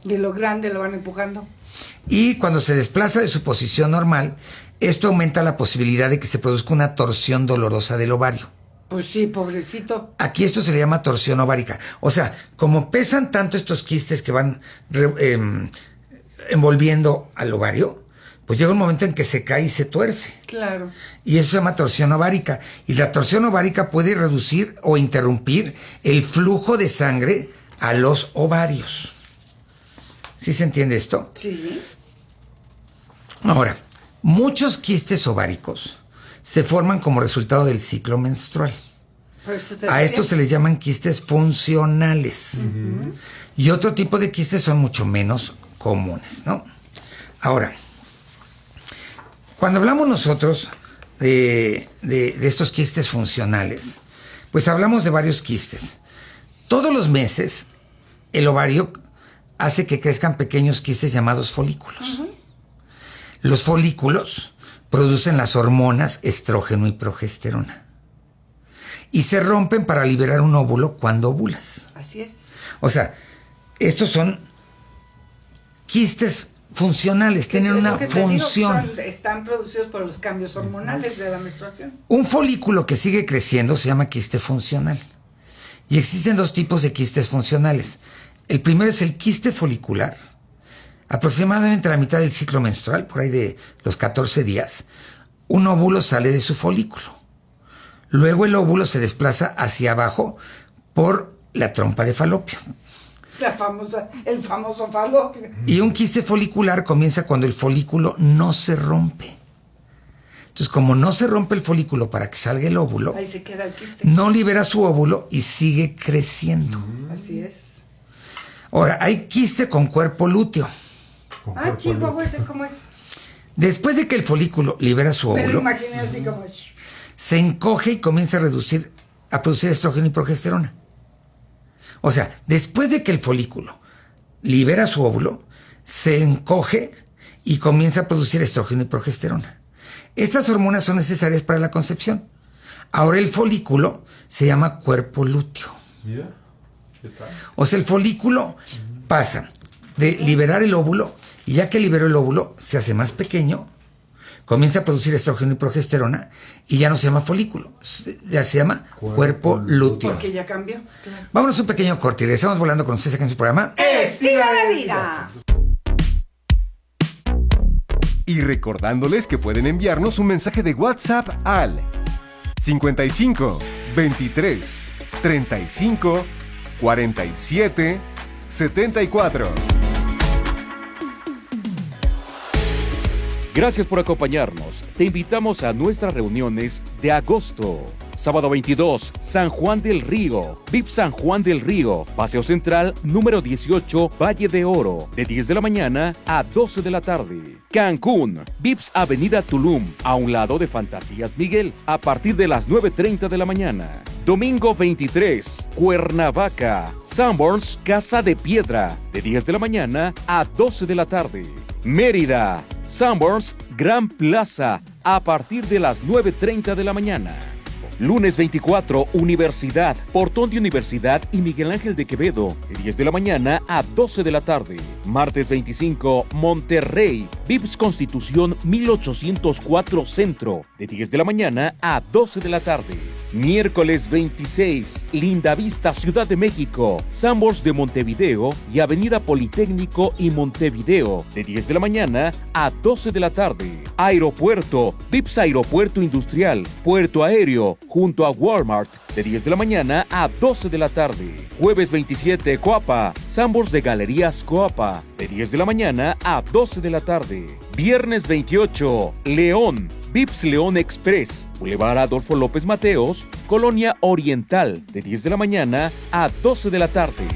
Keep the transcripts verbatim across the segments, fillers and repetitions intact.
De lo grande lo van empujando. Y cuando se desplaza de su posición normal, esto aumenta la posibilidad de que se produzca una torsión dolorosa del ovario. Pues sí, pobrecito. Aquí esto se le llama torsión ovárica. O sea, como pesan tanto estos quistes que van re, eh, envolviendo al ovario, pues llega un momento en que se cae y se tuerce. Claro. Y eso se llama torsión ovárica. Y la torsión ovárica puede reducir o interrumpir el flujo de sangre a los ovarios. ¿Sí se entiende esto? Sí. Ahora, muchos quistes ováricos se forman como resultado del ciclo menstrual. A estos se les llaman quistes funcionales. Uh-huh. Y otro tipo de quistes son mucho menos comunes, ¿no? Ahora, cuando hablamos nosotros de, de, de estos quistes funcionales, pues hablamos de varios quistes. Todos los meses, el ovario hace que crezcan pequeños quistes llamados folículos. Uh-huh. Los folículos producen las hormonas estrógeno y progesterona. Y se rompen para liberar un óvulo cuando ovulas. Así es. O sea, estos son quistes funcionales, tienen una función. Digo, son, están producidos por los cambios hormonales de la menstruación. Un folículo que sigue creciendo se llama quiste funcional. Y existen dos tipos de quistes funcionales. El primero es el quiste folicular. Aproximadamente a la mitad del ciclo menstrual, por ahí de los catorce días, un óvulo sale de su folículo. Luego el óvulo se desplaza hacia abajo por la trompa de falopio. La famosa, el famoso falopio. Y un quiste folicular comienza cuando el folículo no se rompe. Entonces, como no se rompe el folículo para que salga el óvulo, ahí se queda el quiste. No libera su óvulo y sigue creciendo. Así es. Ahora, hay quiste con cuerpo lúteo. Ah, chihuahua, ¿ese cómo es? Después de que el folículo libera su óvulo, me lo imaginé así como... se encoge y comienza a reducir, a producir estrógeno y progesterona. O sea, después de que el folículo libera su óvulo, se encoge y comienza a producir estrógeno y progesterona. Estas hormonas son necesarias para la concepción. Ahora el folículo se llama cuerpo lúteo. Mira, ¿qué tal? O sea, el folículo pasa de liberar el óvulo, y ya que liberó el óvulo, se hace más pequeño, comienza a producir estrógeno y progesterona, y ya no se llama folículo, ya se llama cuerpo, cuerpo lúteo. Porque ya cambió. Claro. Vámonos a un pequeño corte y regresamos volando con ustedes aquí en su programa Estilo de Vida. Y recordándoles que pueden enviarnos un mensaje de WhatsApp al cincuenta y cinco, veintitrés, treinta y cinco, cuarenta y siete, setenta y cuatro. Gracias por acompañarnos. Te invitamos a nuestras reuniones de agosto. Sábado veintidós, San Juan del Río. V I P San Juan del Río. Paseo Central, número dieciocho, Valle de Oro. De diez de la mañana a doce de la tarde. Cancún. V I P S Avenida Tulum. A un lado de Fantasías Miguel. A partir de las nueve treinta de la mañana. Domingo veintitrés, Cuernavaca. Sanborns, Casa de Piedra. De diez de la mañana a doce de la tarde. Mérida. Sanborns, Gran Plaza. A partir de las nueve treinta de la mañana. Lunes veinticuatro, Universidad, Portón de Universidad y Miguel Ángel de Quevedo, de diez de la mañana a doce de la tarde. Martes veinticinco, Monterrey, V I P S Constitución mil ochocientos cuatro Centro, de diez de la mañana a doce de la tarde. Miércoles veintiséis, Lindavista, Ciudad de México, Sanborns de Montevideo y Avenida Politécnico y Montevideo, de diez de la mañana a doce de la tarde. Aeropuerto, V I P S Aeropuerto Industrial, Puerto Aéreo, junto a Walmart, de diez de la mañana a doce de la tarde. Jueves veintisiete, Coapa, Sanborns de Galerías Coapa, de diez de la mañana a doce de la tarde. Viernes veintiocho, León, V I P S León Express, Boulevard Adolfo López Mateos, Colonia Oriental, de diez de la mañana a doce de la tarde.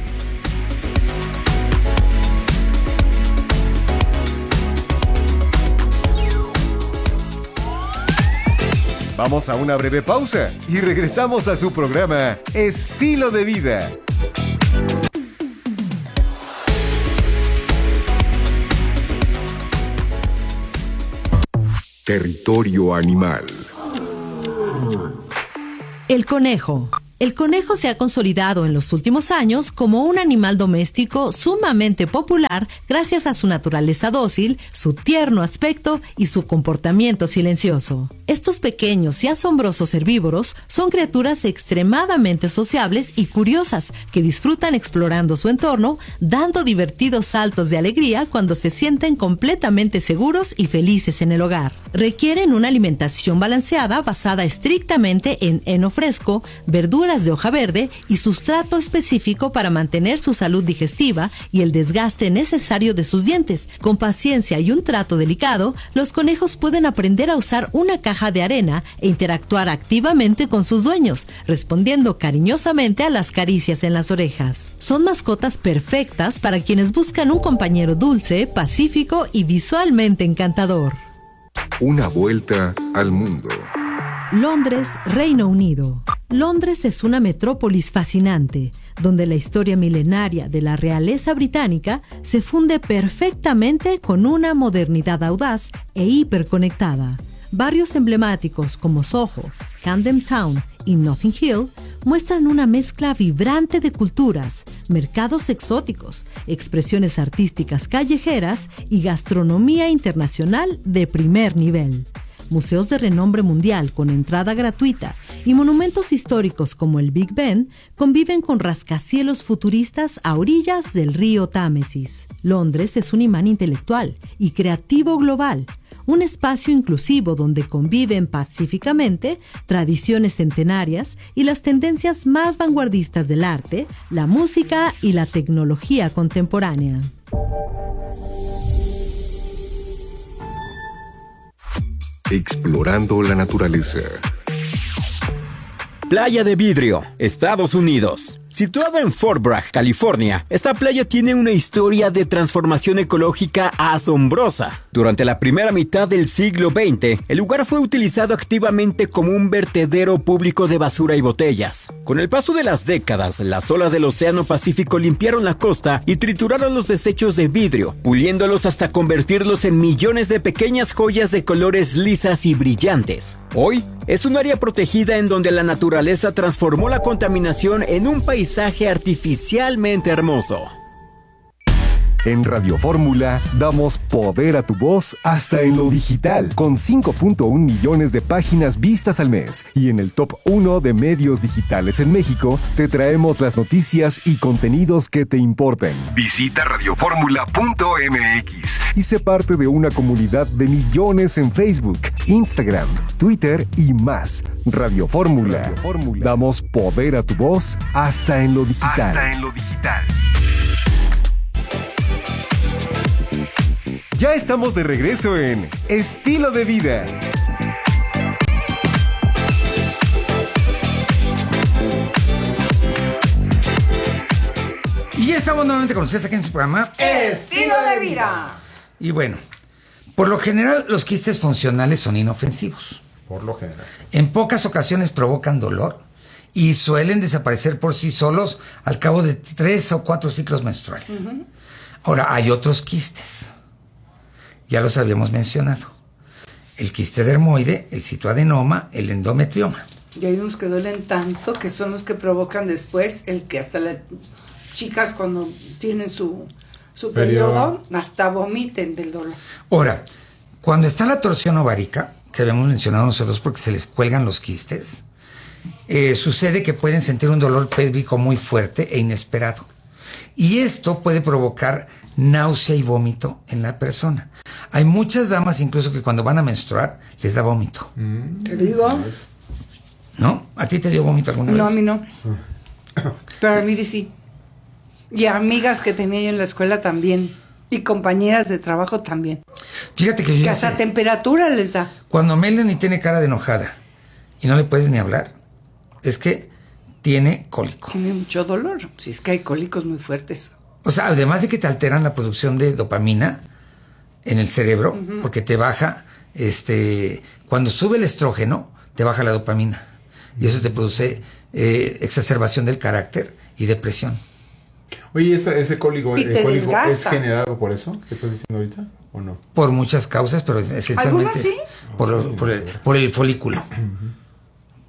Vamos a una breve pausa y regresamos a su programa Estilo de Vida. Territorio animal. El conejo. El conejo se ha consolidado en los últimos años como un animal doméstico sumamente popular gracias a su naturaleza dócil, su tierno aspecto y su comportamiento silencioso. Estos pequeños y asombrosos herbívoros son criaturas extremadamente sociables y curiosas que disfrutan explorando su entorno, dando divertidos saltos de alegría cuando se sienten completamente seguros y felices en el hogar. Requieren una alimentación balanceada basada estrictamente en heno fresco, verduras de hoja verde y sustrato específico para mantener su salud digestiva y el desgaste necesario de sus dientes. Con paciencia y un trato delicado, los conejos pueden aprender a usar una caja de arena e interactuar activamente con sus dueños, respondiendo cariñosamente a las caricias en las orejas. Son mascotas perfectas para quienes buscan un compañero dulce, pacífico y visualmente encantador. Una vuelta al mundo. Londres, Reino Unido. Londres es una metrópolis fascinante, donde la historia milenaria de la realeza británica se funde perfectamente con una modernidad audaz e hiperconectada. Barrios emblemáticos como Soho, Camden Town y Notting Hill muestran una mezcla vibrante de culturas, mercados exóticos, expresiones artísticas callejeras y gastronomía internacional de primer nivel. Museos de renombre mundial con entrada gratuita y monumentos históricos como el Big Ben conviven con rascacielos futuristas a orillas del río Támesis. Londres es un imán intelectual y creativo global, un espacio inclusivo donde conviven pacíficamente tradiciones centenarias y las tendencias más vanguardistas del arte, la música y la tecnología contemporánea. Explorando la naturaleza. Playa de Vidrio, Estados Unidos. Situada en Fort Bragg, California, esta playa tiene una historia de transformación ecológica asombrosa. Durante la primera mitad del siglo veinte, el lugar fue utilizado activamente como un vertedero público de basura y botellas. Con el paso de las décadas, las olas del Océano Pacífico limpiaron la costa y trituraron los desechos de vidrio, puliéndolos hasta convertirlos en millones de pequeñas joyas de colores lisas y brillantes. Hoy, es un área protegida en donde la naturaleza transformó la contaminación en un paisaje artificialmente hermoso. En Radio Fórmula damos poder a tu voz hasta en lo digital, con cinco punto uno millones de páginas vistas al mes. Y en el top uno de medios digitales en México, te traemos las noticias y contenidos que te importan. Visita radio fórmula punto m x y sé parte de una comunidad de millones en Facebook, Instagram, Twitter y más. Radio Fórmula. Radio Fórmula. Damos poder a tu voz hasta en lo digital. Hasta en lo digital. Ya estamos de regreso en Estilo de Vida. Y ya estamos nuevamente con ustedes aquí en su programa Estilo de Vida. Y bueno, por lo general los quistes funcionales son inofensivos. Por lo general. En pocas ocasiones provocan dolor y suelen desaparecer por sí solos al cabo de tres o cuatro ciclos menstruales. Uh-huh. Ahora, hay otros quistes. Ya los habíamos mencionado. El quiste dermoide, el citoadenoma, el endometrioma. Y hay unos que duelen tanto que son los que provocan después el que hasta las chicas cuando tienen su, su periodo hasta vomiten del dolor. Ahora, cuando está la torsión ovárica, que habíamos mencionado nosotros porque se les cuelgan los quistes, eh, sucede que pueden sentir un dolor pélvico muy fuerte e inesperado. Y esto puede provocar náusea y vómito en la persona. Hay muchas damas incluso que cuando van a menstruar les da vómito. Mm. ¿Te digo? ¿No? ¿A ti te dio vómito alguna no, vez? No, a mí no. Pero a mí sí. Y amigas que tenía yo en la escuela también. Y compañeras de trabajo también. Fíjate que yo Que hasta sé, temperatura les da. Cuando Melanie tiene cara de enojada y no le puedes ni hablar, es que tiene cólico. Tiene mucho dolor. Si es que hay cólicos muy fuertes. O sea, además de que te alteran la producción de dopamina en el cerebro, uh-huh. porque te baja, este, cuando sube el estrógeno, te baja la dopamina. Y eso te produce eh, exacerbación del carácter y depresión. Oye, ¿ese, ese cólico, el cólico es generado por eso que estás diciendo ahorita o no? Por muchas causas, pero esencialmente sí? por, por, el, por el folículo. Uh-huh.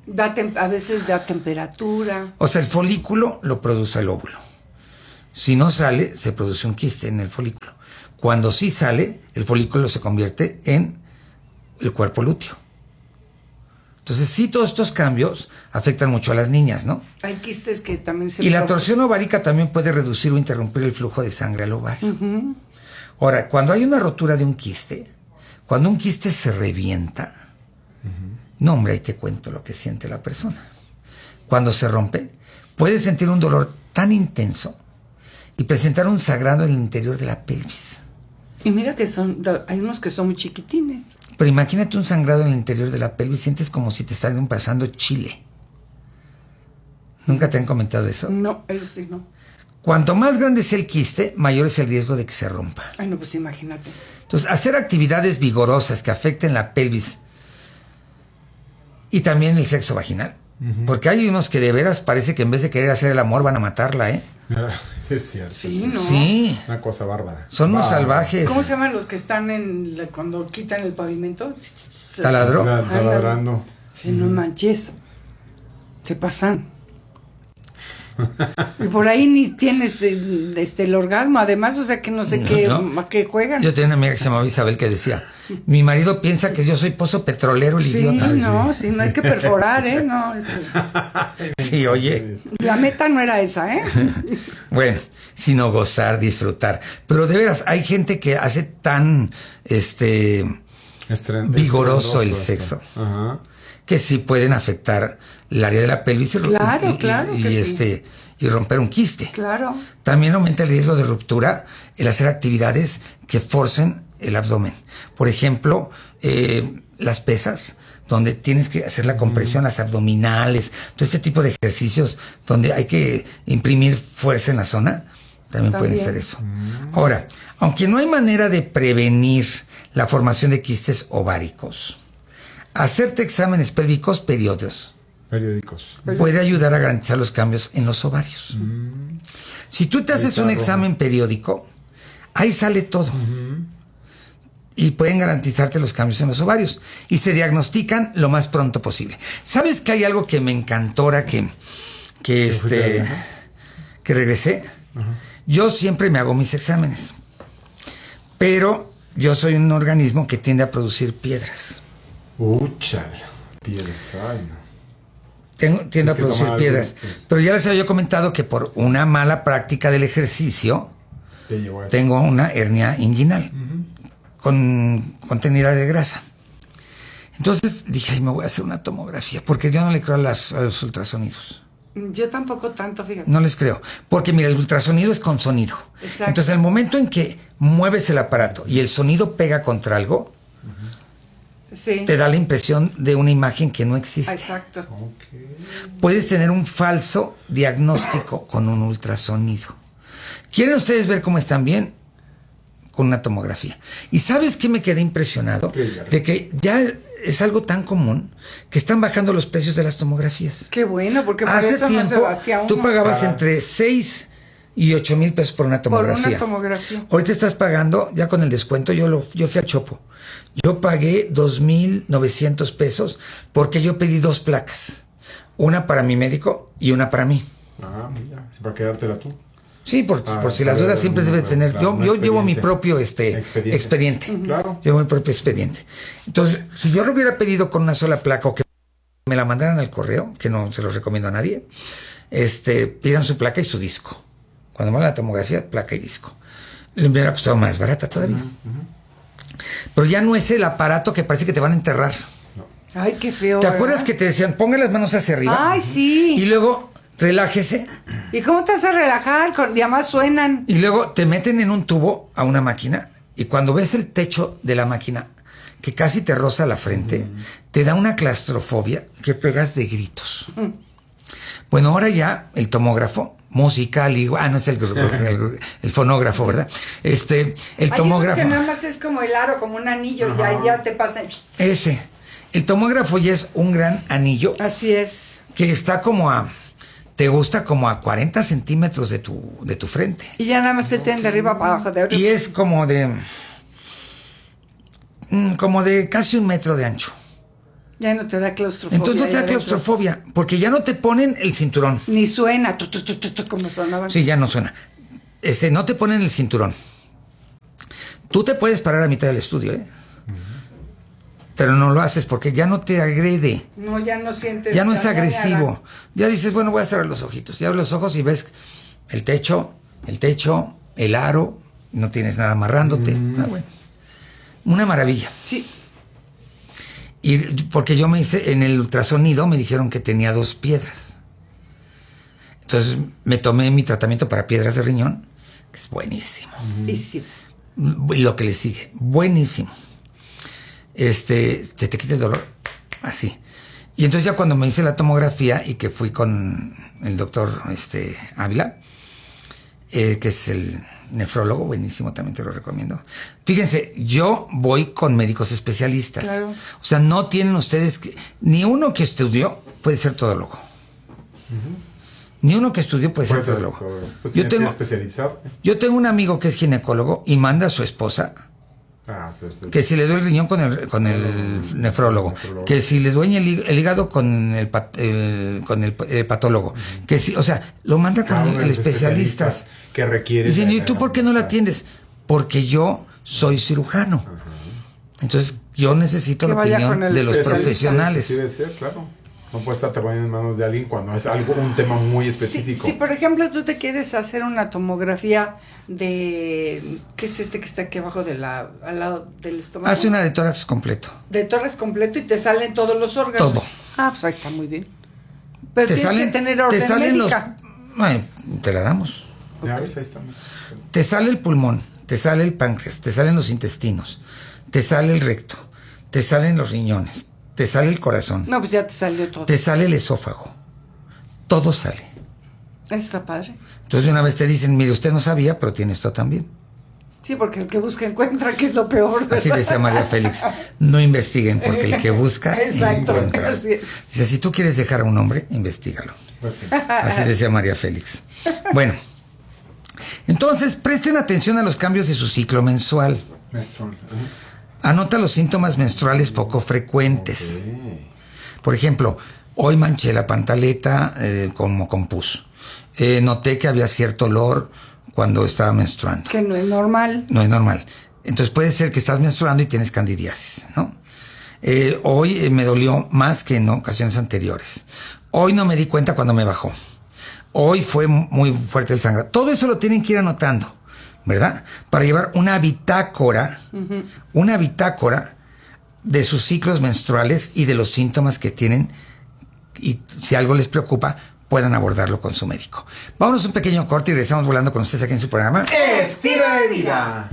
Da tem- a veces da temperatura. O sea, el folículo lo produce el óvulo. Si no sale, se produce un quiste en el folículo. Cuando sí sale, el folículo se convierte en el cuerpo lúteo. Entonces, sí, todos estos cambios afectan mucho a las niñas, ¿no? Hay quistes que también se... Y la torsión ovárica también puede reducir o interrumpir el flujo de sangre al ovario. Uh-huh. Ahora, cuando hay una rotura de un quiste, cuando un quiste se revienta, uh-huh. no, hombre, ahí te cuento lo que siente la persona. Cuando se rompe, puede sentir un dolor tan intenso y presentar un sangrado en el interior de la pelvis. Y mira que son, hay unos que son muy chiquitines. Pero imagínate un sangrado en el interior de la pelvis, sientes como si te están pasando chile. ¿Nunca te han comentado eso? No, eso sí, no. Cuanto más grande sea el quiste, mayor es el riesgo de que se rompa. Ay, no, pues imagínate. Entonces, hacer actividades vigorosas que afecten la pelvis y también el sexo vaginal. Uh-huh. Porque hay unos que de veras parece que en vez de querer hacer el amor van a matarla, ¿eh? Es cierto. Sí, sí. ¿no? Sí. Una cosa bárbara. Son unos salvajes. ¿Cómo se llaman los que están en la, cuando quitan el pavimento? Taladro. Taladrando. Sí, no manches. Se pasan. Y por ahí ni tienes de, de este, el orgasmo, además, o sea que no sé qué, ¿no? a qué juegan. Yo tenía una amiga que se llamaba Isabel que decía, mi marido piensa que yo soy pozo petrolero, el sí, idiota. No, sí, no hay que perforar, ¿eh? No, este... Sí, oye. La meta no era esa, ¿eh? Bueno, sino gozar, disfrutar. Pero de veras, hay gente que hace tan este Estren- vigoroso el sexo. Ajá. Que sí pueden afectar el área de la pelvis y, claro, y, claro y, que y este sí. y romper un quiste. Claro. También aumenta el riesgo de ruptura el hacer actividades que forcen el abdomen. Por ejemplo, eh, las pesas, donde tienes que hacer la compresión, las abdominales, todo este tipo de ejercicios donde hay que imprimir fuerza en la zona, también, también. pueden ser eso. Mm. Ahora, aunque no hay manera de prevenir la formación de quistes ováricos, hacerte exámenes pélvicos periódicos periódicos puede ayudar a garantizar los cambios en los ovarios. Mm. Si tú te haces un examen periódico, ahí sale todo. Uh-huh. Y pueden garantizarte los cambios en los ovarios. Y se diagnostican lo más pronto posible. ¿Sabes que hay algo que me encantó ahora que, que, este, que regresé? Uh-huh. Yo siempre me hago mis exámenes. Pero yo soy un organismo que tiende a producir piedras. Uchal, piedras, ay no. Tengo, tiendo es a producir piedras. Algo, pues. Pero ya les había comentado que por una mala práctica del ejercicio tengo una hernia inguinal uh-huh. con contenida de grasa. Entonces dije, ay, me voy a hacer una tomografía, porque yo no le creo a, las, a los ultrasonidos. Yo tampoco tanto, fíjate. No les creo, porque mira, el ultrasonido es con sonido. Exacto. Entonces, el momento en que mueves el aparato y el sonido pega contra algo, uh-huh. sí. te da la impresión de una imagen que no existe. Exacto. Okay. Puedes tener un falso diagnóstico con un ultrasonido. ¿Quieren ustedes ver cómo están bien? Con una tomografía. ¿Y sabes qué me quedé impresionado? De que ya es algo tan común que están bajando los precios de las tomografías. Qué bueno, porque por hace eso tiempo no se hacía uno. Tú pagabas Para... entre seis y ocho mil pesos por una tomografía. Por una tomografía. Ahorita estás pagando, ya con el descuento, yo lo, yo fui al Chopo. Yo pagué dos mil novecientos pesos porque yo pedí dos placas. Una para mi médico y una para mí. Ah, mira, para quedártela tú. Sí, por, ah, por si las dudas siempre debes tener. Claro, yo yo llevo mi propio este expediente. expediente. Uh-huh. Claro. Llevo mi propio expediente. Entonces, si yo lo hubiera pedido con una sola placa o que me la mandaran al correo, que no se los recomiendo a nadie, este, pidan su placa y su disco. Cuando me hagan la tomografía, placa y disco. Le hubiera costado más barata todavía. Uh-huh. Uh-huh. Pero ya no es el aparato que parece que te van a enterrar. No. Ay, qué feo. ¿Te ¿verdad? acuerdas que te decían, ponga las manos hacia arriba? Ay, sí. Y luego, relájese. ¿Y cómo te hace relajar? Y además suenan. Y luego te meten en un tubo a una máquina y cuando ves el techo de la máquina que casi te roza la frente, mm. te da una claustrofobia que pegas de gritos. Mm. Bueno, ahora ya el tomógrafo musical y ah, no es el, el, el fonógrafo, ¿verdad? Este, el Hay tomógrafo. Uno que nada más es como el aro, como un anillo, y ya, ya te pasa. Ese. El tomógrafo ya es un gran anillo. Así es. Que está como a te gusta como a cuarenta centímetros de tu, de tu frente. Y ya nada más te tienen de arriba para abajo. De arriba. Y es como de... como de casi un metro de ancho. Ya no te da claustrofobia. Entonces no te da claustrofobia, dentro. Porque ya no te ponen el cinturón. Ni suena, tu, tu, tu, tu, tu, como sonaba. Sí, ya no suena. Este, no te ponen el cinturón. Tú te puedes parar a mitad del estudio, ¿eh? Uh-huh. Pero no lo haces porque ya no te agrede. No, ya no sientes. Ya no es agresivo. Ya dices, bueno, voy a cerrar los ojitos. Ya abres los ojos y ves el techo, el techo, el aro. No tienes nada amarrándote. Uh-huh. Ah, bueno. Una maravilla. Sí. Y porque yo me hice, en el ultrasonido me dijeron que tenía dos piedras. Entonces me tomé mi tratamiento para piedras de riñón, que es buenísimo. Buenísimo. Y lo que le sigue, buenísimo. Este, se te quita el dolor, así. Y entonces ya cuando me hice la tomografía y que fui con el doctor este, Ávila, eh, que es el nefrólogo, buenísimo, también te lo recomiendo. Fíjense, yo voy con médicos especialistas. Claro. O sea, no tienen ustedes que, ni uno que estudió puede ser todólogo. Uh-huh. Ni uno que estudió puede, puede ser todólogo. Pues yo tengo, especializado. Yo tengo un amigo que es ginecólogo y manda a su esposa ah, sí, sí. que si le duele el riñón con el con el no, nefrólogo, nefrólogo, que si le duele el, el hígado con el, pat, el con el, el patólogo, uh-huh. que si, o sea, lo manda con el, el especialista que requiere. Dicen, ¿y tú por qué no la atiendes? Porque yo soy cirujano. Uh-huh. Entonces, yo necesito que la opinión de los profesionales. Sí, debe ser, claro. No puede estar poniendo en manos de alguien cuando es algo, un tema muy específico. Si, si, por ejemplo, tú te quieres hacer una tomografía de... ¿Qué es este que está aquí abajo de la, al lado del estómago? Hazte una de tórax completo. De tórax completo y te salen todos los órganos. Todo. Ah, pues ahí está muy bien. Pero te tienes salen, que tener orden te salen médica. Los, ay, te la damos. Okay. Ya ves, ahí está. Te sale el pulmón, te sale el páncreas, te salen los intestinos, te sale el recto, te salen los riñones, te sale el corazón. No, pues ya te salió todo. Te sale el esófago. Todo sale. Está padre. Entonces una vez te dicen, mire, usted no sabía, pero tiene esto también. Sí, porque el que busca encuentra, que es lo peor. ¿Verdad? Así decía María Félix. No investiguen, porque el que busca Exacto, encuentra. Así es. Dice, si tú quieres dejar a un hombre, investígalo. Así. Así decía María Félix. Bueno, entonces presten atención a los cambios de su ciclo mensual. Menstrual. Uh-huh. Anota los síntomas menstruales poco frecuentes. Okay. Por ejemplo, hoy manché la pantaleta eh, como con pus. Eh, noté que había cierto olor cuando estaba menstruando. Que no es normal. No es normal. Entonces puede ser que estás menstruando y tienes candidiasis, ¿no? Eh, hoy eh, me dolió más que en ocasiones anteriores. Hoy no me di cuenta cuando me bajó. Hoy fue muy fuerte el sangrado. Todo eso lo tienen que ir anotando, ¿verdad? Para llevar una bitácora, uh-huh. una bitácora de sus ciclos menstruales y de los síntomas que tienen, y si algo les preocupa, puedan abordarlo con su médico. Vámonos a un pequeño corte y regresamos volando con ustedes aquí en su programa Estilo de Vida.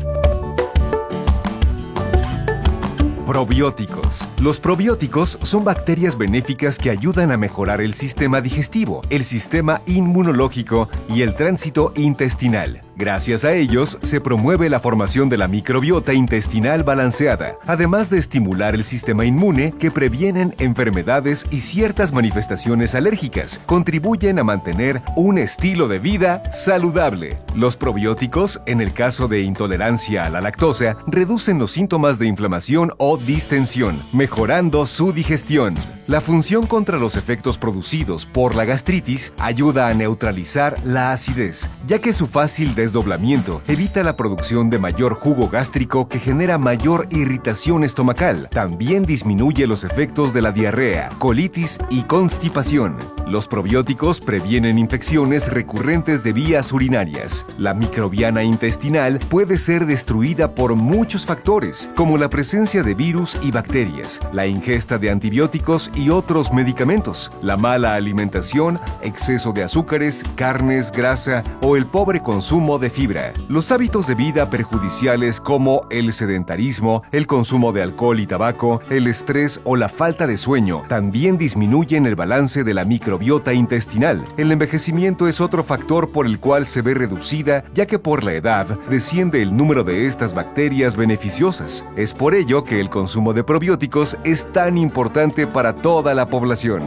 Probióticos. Los probióticos son bacterias benéficas que ayudan a mejorar el sistema digestivo, el sistema inmunológico y el tránsito intestinal. Gracias a ellos, se promueve la formación de la microbiota intestinal balanceada, además de estimular el sistema inmune que previenen enfermedades y ciertas manifestaciones alérgicas. Contribuyen a mantener un estilo de vida saludable. Los probióticos, en el caso de intolerancia a la lactosa, reducen los síntomas de inflamación o distensión, mejorando su digestión. La función contra los efectos producidos por la gastritis ayuda a neutralizar la acidez, ya que su fácil desdoblamiento evita la producción de mayor jugo gástrico que genera mayor irritación estomacal. También disminuye los efectos de la diarrea, colitis y constipación. Los probióticos previenen infecciones recurrentes de vías urinarias. La microbiana intestinal puede ser destruida por muchos factores, como la presencia de virus y bacterias, la ingesta de antibióticos y otros medicamentos, la mala alimentación, exceso de azúcares, carnes, grasa o el pobre consumo de fibra. Los hábitos de vida perjudiciales como el sedentarismo, el consumo de alcohol y tabaco, el estrés o la falta de sueño también disminuyen el balance de la microbiota intestinal. El envejecimiento es otro factor por el cual se ve reducida, ya que por la edad desciende el número de estas bacterias beneficiosas. Es por ello que el consumo de probióticos es tan importante para toda la población.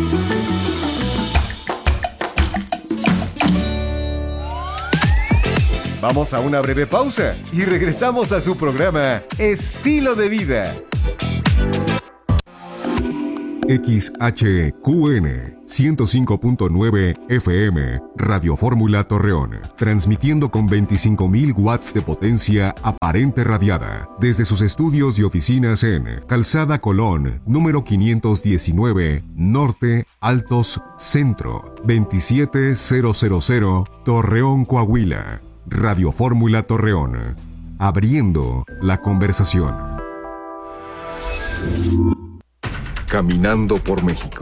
Vamos a una breve pausa y regresamos a su programa Estilo de Vida. X H Q N ciento cinco punto nueve F M, Radio Fórmula Torreón, transmitiendo con veinticinco mil watts de potencia aparente radiada, desde sus estudios y oficinas en Calzada Colón, número quinientos diecinueve, Norte, Altos, Centro, veintisiete mil, Torreón, Coahuila. Radio Fórmula Torreón, abriendo la conversación. Caminando por México.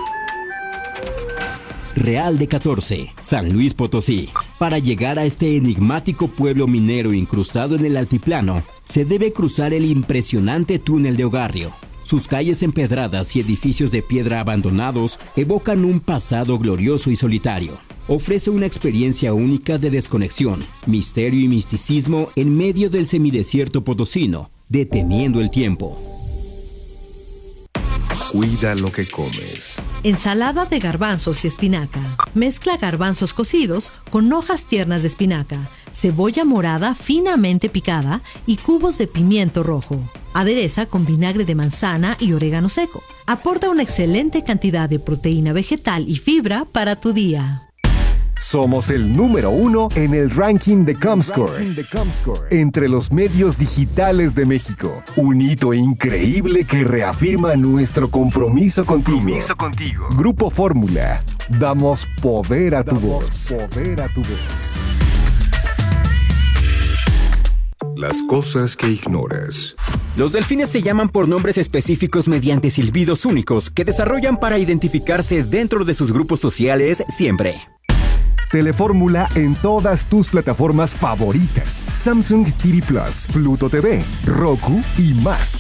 Real de catorce, San Luis Potosí. Para llegar a este enigmático pueblo minero incrustado en el altiplano, se debe cruzar el impresionante túnel de Ogarrio. Sus calles empedradas y edificios de piedra abandonados evocan un pasado glorioso y solitario. Ofrece una experiencia única de desconexión, misterio y misticismo en medio del semidesierto potosino, deteniendo el tiempo. Cuida lo que comes. Ensalada de garbanzos y espinaca. Mezcla garbanzos cocidos con hojas tiernas de espinaca, cebolla morada finamente picada y cubos de pimiento rojo. Adereza con vinagre de manzana y orégano seco. Aporta una excelente cantidad de proteína vegetal y fibra para tu día. Somos el número uno en el ranking de Comscore, entre los medios digitales de México. Un hito increíble que reafirma nuestro compromiso contigo. Compromiso contigo. Grupo Fórmula, damos poder a tu voz. Poder a tu voz. Las cosas que ignoras. Los delfines se llaman por nombres específicos mediante silbidos únicos que desarrollan para identificarse dentro de sus grupos sociales siempre. Telefórmula en todas tus plataformas favoritas. Samsung T V Plus, Pluto T V, Roku y más.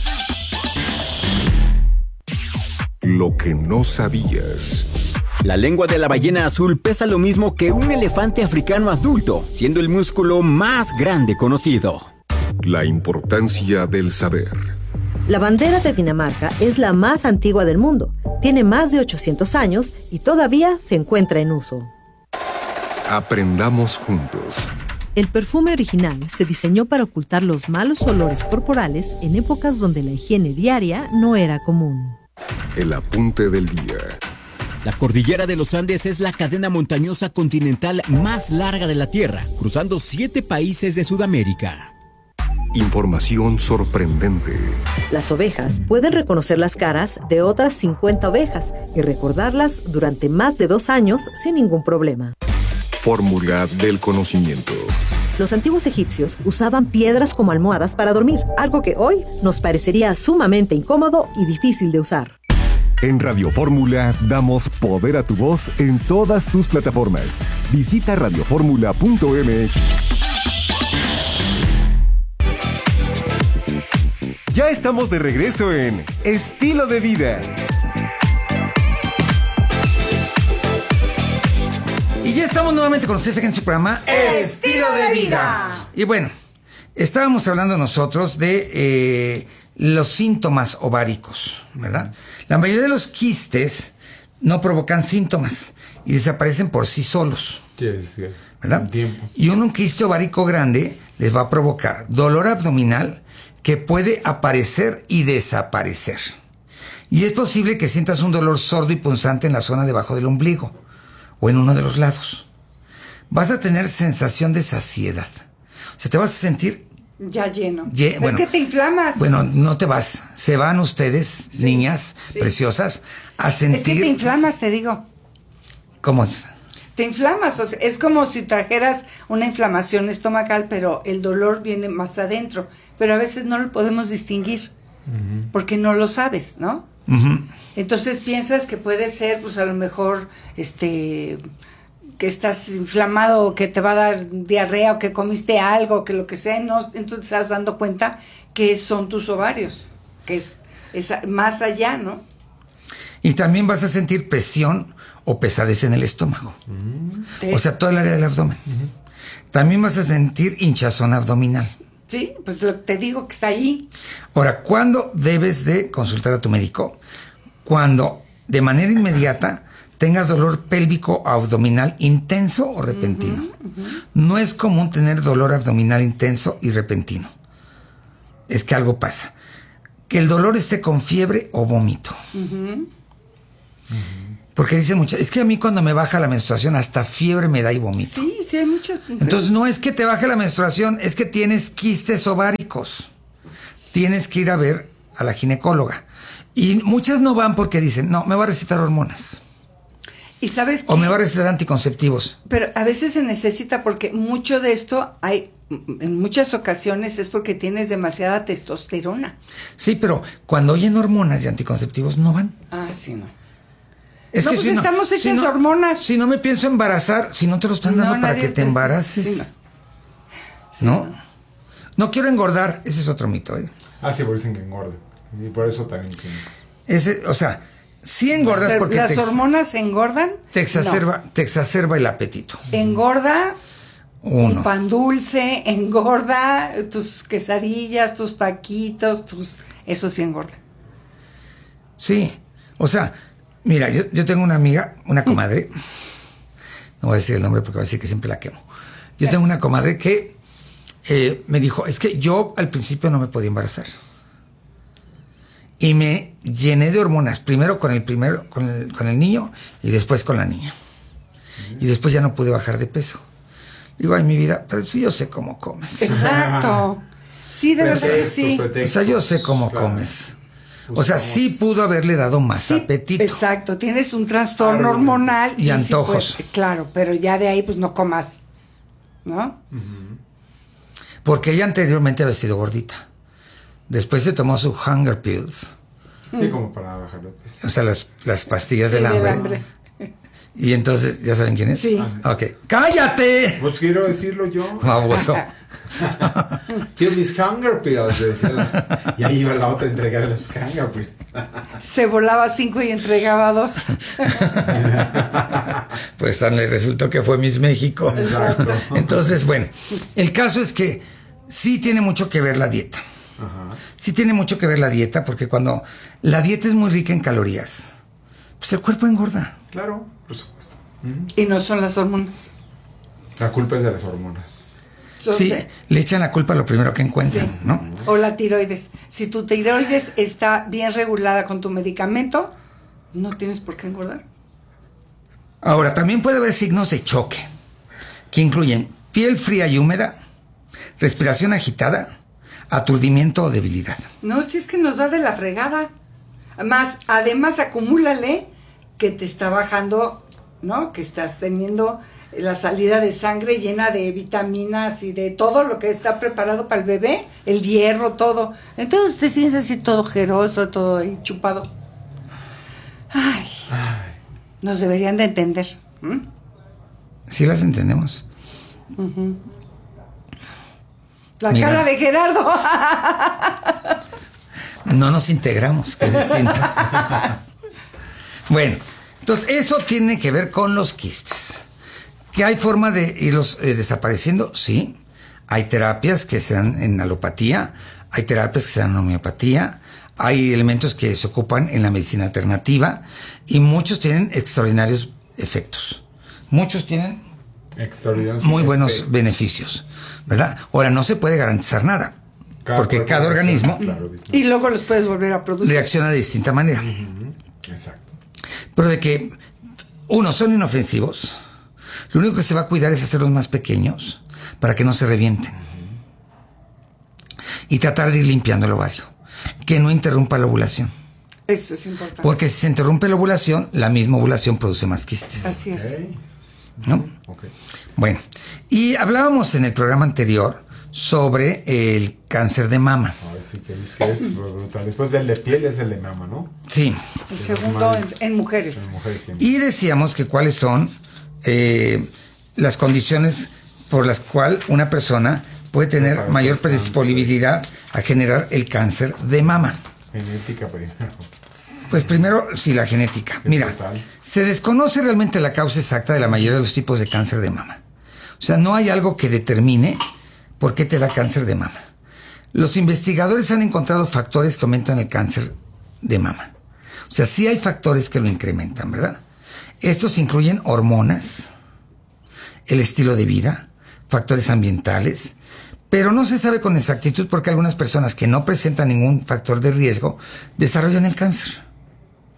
Lo que no sabías. La lengua de la ballena azul pesa lo mismo que un elefante africano adulto, siendo el músculo más grande conocido. La importancia del saber. La bandera de Dinamarca es la más antigua del mundo. Tiene más de ochocientos años y todavía se encuentra en uso. Aprendamos juntos. El perfume original se diseñó para ocultar los malos olores corporales en épocas donde la higiene diaria no era común. El apunte del día. La cordillera de los Andes es la cadena montañosa continental más larga de la Tierra, cruzando siete países de Sudamérica. Información sorprendente. Las ovejas pueden reconocer las caras de otras cincuenta ovejas y recordarlas durante más de dos años sin ningún problema. Fórmula del conocimiento. Los antiguos egipcios usaban piedras como almohadas para dormir, algo que hoy nos parecería sumamente incómodo y difícil de usar. En Radio Fórmula damos poder a tu voz en todas tus plataformas. Visita radio fórmula punto m x. Ya estamos de regreso en Estilo de Vida. Y ya estamos nuevamente con ustedes aquí en su programa Estilo de Vida. Y bueno, estábamos hablando nosotros de eh, los síntomas ováricos, ¿verdad? La mayoría de los quistes no provocan síntomas y desaparecen por sí solos, sí, sí, ¿verdad? Y un, un quiste ovárico grande les va a provocar dolor abdominal que puede aparecer y desaparecer. Y es posible que sientas un dolor sordo y punzante en la zona debajo del ombligo o en uno de los lados. Vas a tener sensación de saciedad. O sea, te vas a sentir... Ya lleno. Lle- bueno, es que te inflamas. Bueno, no te vas. Se van ustedes, sí, niñas sí. preciosas, a sentir... Es que te inflamas, te digo. ¿Cómo es? Te inflamas. O sea, es como si trajeras una inflamación estomacal, pero el dolor viene más adentro. Pero a veces no lo podemos distinguir, uh-huh. porque no lo sabes, ¿no? Uh-huh. Entonces piensas que puede ser, pues a lo mejor, este, que estás inflamado o que te va a dar diarrea o que comiste algo, que lo que sea, no, entonces te estás dando cuenta que son tus ovarios, que es, es más allá, ¿no? Y también vas a sentir presión o pesadez en el estómago, uh-huh. o sea, todo el área del abdomen. Uh-huh. También vas a sentir hinchazón abdominal. Sí, pues lo, te digo que está ahí. Ahora, ¿cuándo debes de consultar a tu médico? Cuando de manera inmediata tengas dolor pélvico o abdominal intenso o repentino. Uh-huh, uh-huh. No es común tener dolor abdominal intenso y repentino. Es que algo pasa. Que el dolor esté con fiebre o vómito. Uh-huh. Uh-huh. Porque dicen muchas, es que a mí cuando me baja la menstruación hasta fiebre me da y vomito. Sí, sí, hay muchas. Entonces no es que te baje la menstruación, es que tienes quistes ováricos. Tienes que ir a ver a la ginecóloga. Y muchas no van porque dicen, no, me va a recetar hormonas. ¿Y sabes qué? O me va a recetar anticonceptivos. Pero a veces se necesita porque mucho de esto hay, en muchas ocasiones es porque tienes demasiada testosterona. Sí, pero cuando oyen hormonas y anticonceptivos no van. Ah, sí, no. Es no, que pues si estamos no, hechas si no, de hormonas. Si no me pienso embarazar, si no te lo están dando No, para que te, te embaraces. Sí, no. Sí, ¿No? no. No quiero engordar, ese es otro mito, ¿eh? Ah, sí, por dicen que engorde. Y por eso también tiene. Ese, o sea, sí engordas Pero porque las te, hormonas engordan. te exacerba, No. te exacerba el apetito. Engorda Uno. el pan dulce, engorda tus quesadillas, tus taquitos, tus eso sí engorda. Sí, o sea, mira, yo, yo tengo una amiga, una comadre, no voy a decir el nombre porque va a decir que siempre la quemo. Yo tengo una comadre que eh, me dijo, es que yo al principio no me podía embarazar. Y me llené de hormonas, primero con el primero, con el, con el niño y después con la niña. Y después ya no pude bajar de peso. Digo, ay, mi vida, pero sí yo sé cómo comes. Exacto. Sí, de verdad que sí. O sea, yo sé cómo claro. comes. O sea, sí pudo haberle dado más sí, apetito. Exacto, tienes un trastorno hormonal. Y, y antojos. Sí, pues, claro, pero ya de ahí pues no comas, ¿no? Uh-huh. Porque ella anteriormente había sido gordita. Después se tomó su hunger pills. Sí, como para bajar de peso. O sea, las, las pastillas sí, del, hambre. del hambre. Y entonces, ¿ya saben quién es? Sí. Ok. ¡Cállate! Pues quiero decirlo yo. Baboso. Quiero mis hunger pills. Y ahí iba la otra a entregar los hunger pills. Se volaba cinco y entregaba dos. Pues tan le resultó que fue Miss México. Exacto. Entonces, bueno, el caso es que sí tiene mucho que ver la dieta. Ajá. Sí tiene mucho que ver la dieta, porque cuando la dieta es muy rica en calorías, pues el cuerpo engorda. Claro, por supuesto. Uh-huh. Y no son las hormonas. La culpa es de las hormonas. Sí, de... le echan la culpa a lo primero que encuentran, sí. ¿no? O la tiroides. Si tu tiroides está bien regulada con tu medicamento, no tienes por qué engordar. Ahora, también puede haber signos de choque, que incluyen piel fría y húmeda, respiración agitada, aturdimiento o debilidad. No, si es que nos va de la fregada. Más, además, acumúlale que te está bajando, ¿no? Que estás teniendo la salida de sangre llena de vitaminas y de todo lo que está preparado para el bebé, el hierro, todo. Entonces te sientes así todo jeroso, todo ahí chupado. Ay, Ay. Nos deberían de entender. ¿Mm? Sí las entendemos. Uh-huh. La Mira. Cara de Gerardo. No nos integramos, que es distinto. Bueno, entonces eso tiene que ver con los quistes. ¿Que hay forma de irlos eh, desapareciendo? Sí. Hay terapias que se dan en alopatía, hay terapias que se dan en homeopatía, hay elementos que se ocupan en la medicina alternativa y muchos tienen extraordinarios efectos. Muchos tienen extraordinarios muy buenos efectos. Beneficios. ¿Verdad? Ahora, no se puede garantizar nada, cada porque cada organismo claro, y luego los puedes volver a producir. Reacciona de distinta manera. Uh-huh. Exacto. Pero de que, uno, son inofensivos, lo único que se va a cuidar es hacerlos más pequeños para que no se revienten. Uh-huh. Y tratar de ir limpiando el ovario, que no interrumpa la ovulación. Eso es importante. Porque si se interrumpe la ovulación, la misma ovulación produce más quistes. Así es. Okay. ¿No? Okay. Bueno, y hablábamos en el programa anterior sobre el cáncer de mama. Ahora sí que es, que es brutal. Después del de piel es el de mama, ¿no? Sí. El segundo en, en mujeres. En mujeres y decíamos que cuáles son eh, las condiciones por las cuales una persona puede tener mayor predisponibilidad a generar el cáncer de mama. Genética primero. Pues primero, sí, la genética. Qué Mira, total. Se desconoce realmente la causa exacta de la mayoría de los tipos de cáncer de mama. O sea, no hay algo que determine por qué te da cáncer de mama. Los investigadores han encontrado factores que aumentan el cáncer de mama. O sea, sí hay factores que lo incrementan, ¿verdad? Estos incluyen hormonas, el estilo de vida, factores ambientales, pero no se sabe con exactitud por qué algunas personas que no presentan ningún factor de riesgo desarrollan el cáncer.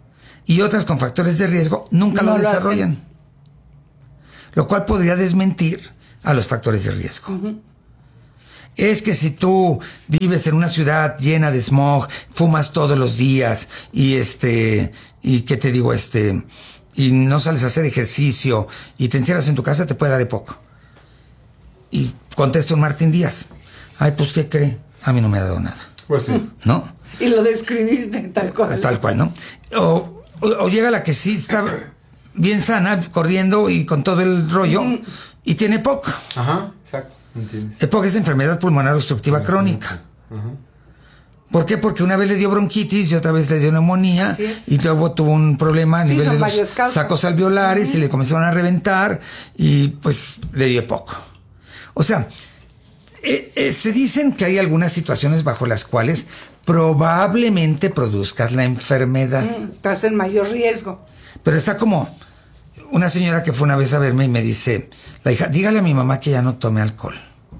y otras con factores de riesgo nunca no lo desarrollan. Lo, lo cual podría desmentir a los factores de riesgo. Uh-huh. Es que si tú vives en una ciudad llena de smog, fumas todos los días y este, y qué te digo, este, y no sales a hacer ejercicio y te encierras en tu casa, te puede dar EPOC. Y contesta un Martín Díaz, ay, pues, ¿qué cree? A mí no me ha dado nada. Pues sí. ¿No? Y lo describiste tal cual. Tal cual, ¿no? O, o, o llega la que sí está bien sana, corriendo y con todo el rollo, mm. y tiene EPOC. Ajá, exacto. ¿Entiendes? EPOC es enfermedad pulmonar obstructiva crónica. Uh-huh. ¿Por qué? Porque una vez le dio bronquitis y otra vez le dio neumonía y luego tuvo un problema a sí, nivel de los sacos alveolares uh-huh. y le comenzaron a reventar y pues le dio EPOC. O sea, eh, eh, se dicen que hay algunas situaciones bajo las cuales probablemente produzcas la enfermedad. Mm, estás en mayor riesgo. Pero está como una señora que fue una vez a verme y me dice, la hija, dígale a mi mamá que ya no tome alcohol.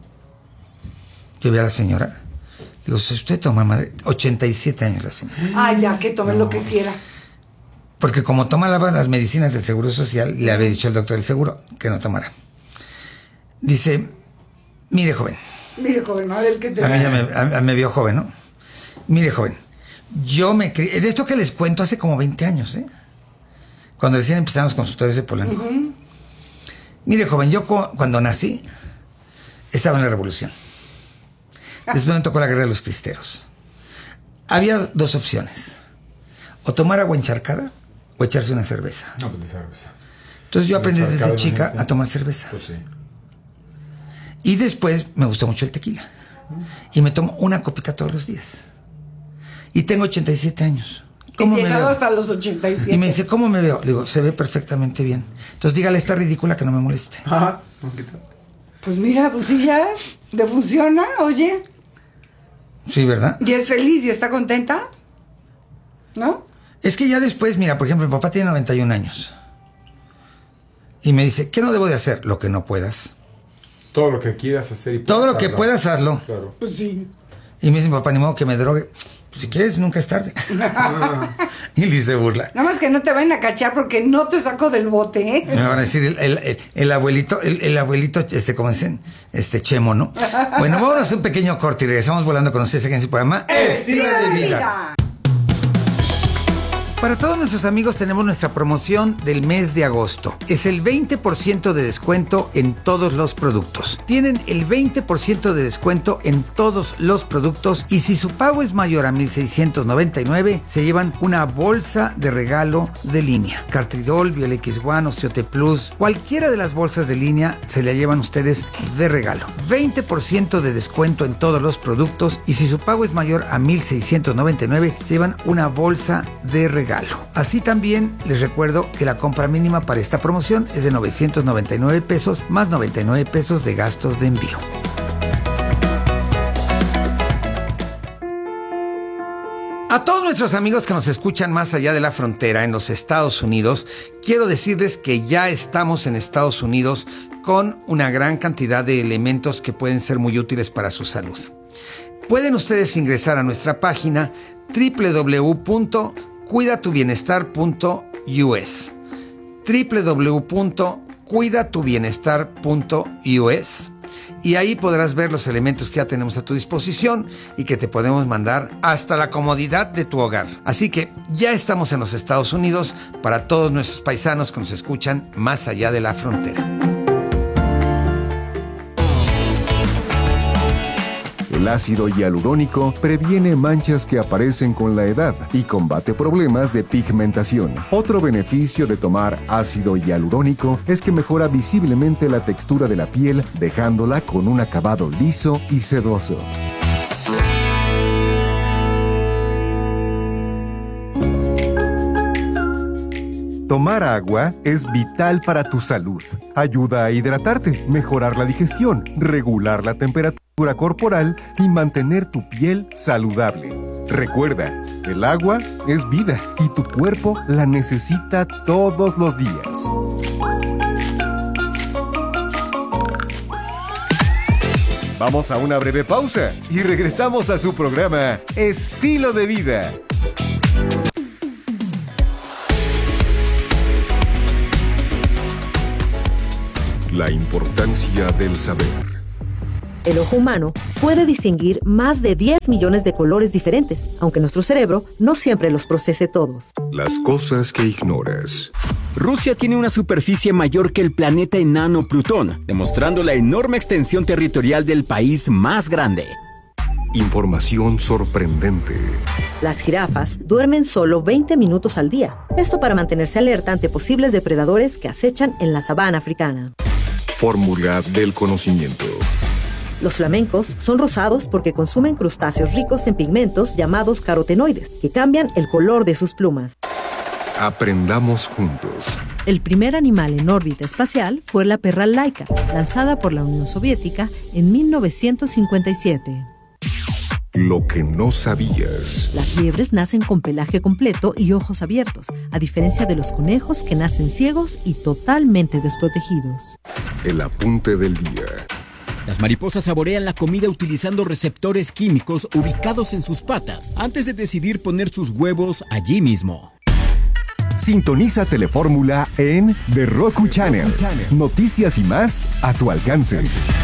Yo vi a la señora, digo, si usted toma madre, ochenta y siete años la señora. Ah, ya, que tome no. lo que quiera. Porque como toma las medicinas del Seguro Social, le había dicho el doctor del Seguro que no tomara. Dice, mire, joven. Mire, joven, a ver qué te a mí ya me, a, a me vio joven, ¿no? Mire, joven, yo me crié, de esto que les cuento hace como veinte años, ¿eh? Cuando recién empezaron los consultorios de Polanco. Uh-huh. Mire, joven, yo cu- cuando nací, estaba en la revolución. Después me tocó la guerra de los cristeros. Había dos opciones. O tomar agua encharcada o echarse una cerveza. No, pues de cerveza. Entonces yo aprendí desde chica a tomar cerveza. Pues sí. Y después me gustó mucho el tequila. Y me tomo una copita todos los días. Y tengo ochenta y siete años. ¿Cómo me veo? Hasta los ochenta y siete. Y me dice, ¿cómo me veo? Le digo, se ve perfectamente bien. Entonces dígale a esta ridícula que no me moleste. Ajá. Pues mira, pues sí ya, le funciona, oye. Sí, ¿verdad? ¿Y es feliz y está contenta? ¿No? Es que ya después, mira, por ejemplo, mi papá tiene noventa y un años. Y me dice, ¿qué no debo de hacer? Lo que no puedas. Todo lo que quieras hacer. Y Todo lo que puedas, hazlo. Claro. Pues sí. Y me dice, papá, ni modo que me drogue. Pues si quieres, nunca es tarde. Y le se burla. Nada más que no te vayan a cachar porque no te saco del bote, ¿eh? Me van a decir, el, el, el, el abuelito, el, el abuelito, este, como dicen, este Chemo, ¿no? Bueno, vamos a hacer un pequeño corte y regresamos volando con ustedes aquí en su programa Estilo de Vida. Para todos nuestros amigos tenemos nuestra promoción del mes de agosto. Es el veinte por ciento de descuento en todos los productos. Tienen el veinte por ciento de descuento en todos los productos y si su pago es mayor a mil seiscientos noventa y nueve, se llevan una bolsa de regalo de línea. Cartridol, Biolex One, Osteote Plus, cualquiera de las bolsas de línea se la llevan ustedes de regalo. veinte por ciento de descuento en todos los productos y si su pago es mayor a mil seiscientos noventa y nueve, se llevan una bolsa de regalo. Así también les recuerdo que la compra mínima para esta promoción es de novecientos noventa y nueve pesos más noventa y nueve pesos de gastos de envío. A todos nuestros amigos que nos escuchan más allá de la frontera en los Estados Unidos, quiero decirles que ya estamos en Estados Unidos con una gran cantidad de elementos que pueden ser muy útiles para su salud. Pueden ustedes ingresar a nuestra página doble u doble u doble u punto cuida tu bienestar punto u s doble u doble u doble u punto cuida tu bienestar punto u s y ahí podrás ver los elementos que ya tenemos a tu disposición y que te podemos mandar hasta la comodidad de tu hogar. Así que ya estamos en los Estados Unidos para todos nuestros paisanos que nos escuchan más allá de la frontera. El ácido hialurónico previene manchas que aparecen con la edad y combate problemas de pigmentación. Otro beneficio de tomar ácido hialurónico es que mejora visiblemente la textura de la piel, dejándola con un acabado liso y sedoso. Tomar agua es vital para tu salud. Ayuda a hidratarte, mejorar la digestión, regular la temperatura corporal y mantener tu piel saludable. Recuerda, el agua es vida y tu cuerpo la necesita todos los días. Vamos a una breve pausa y regresamos a su programa Estilo de Vida. La importancia del saber. El ojo humano puede distinguir más de diez millones de colores diferentes, aunque nuestro cerebro no siempre los procese todos. Las cosas que ignoras. Rusia tiene una superficie mayor que el planeta enano Plutón, demostrando la enorme extensión territorial del país más grande. Información sorprendente. Las jirafas duermen solo veinte minutos al día. Esto para mantenerse alerta ante posibles depredadores que acechan en la sabana africana. Fórmula del conocimiento. Los flamencos son rosados porque consumen crustáceos ricos en pigmentos llamados carotenoides, que cambian el color de sus plumas. Aprendamos juntos. El primer animal en órbita espacial fue la perra Laika, lanzada por la Unión Soviética en mil novecientos cincuenta y siete. Lo que no sabías. Las liebres nacen con pelaje completo y ojos abiertos, a diferencia de los conejos que nacen ciegos y totalmente desprotegidos. El apunte del día. Las mariposas saborean la comida utilizando receptores químicos ubicados en sus patas antes de decidir poner sus huevos allí mismo. Sintoniza Telefórmula en The Roku Channel. Noticias y más a tu alcance.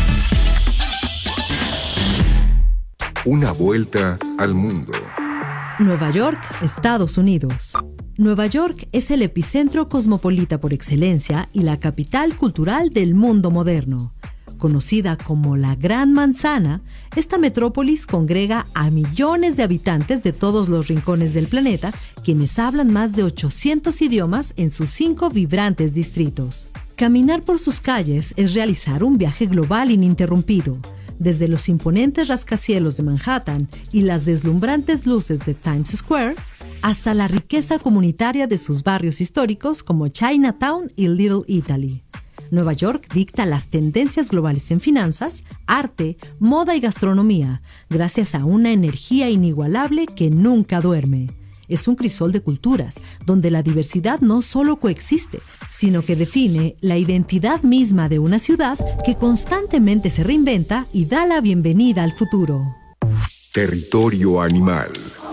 Una vuelta al mundo. Nueva York, Estados Unidos. Nueva York es el epicentro cosmopolita por excelencia y la capital cultural del mundo moderno. Conocida como la Gran Manzana, esta metrópolis congrega a millones de habitantes de todos los rincones del planeta, quienes hablan más de ochocientos idiomas en sus cinco vibrantes distritos. Caminar por sus calles es realizar un viaje global ininterrumpido. Desde los imponentes rascacielos de Manhattan y las deslumbrantes luces de Times Square, hasta la riqueza comunitaria de sus barrios históricos como Chinatown y Little Italy. Nueva York dicta las tendencias globales en finanzas, arte, moda y gastronomía, gracias a una energía inigualable que nunca duerme. Es un crisol de culturas, donde la diversidad no solo coexiste, sino que define la identidad misma de una ciudad que constantemente se reinventa y da la bienvenida al futuro. Territorio animal.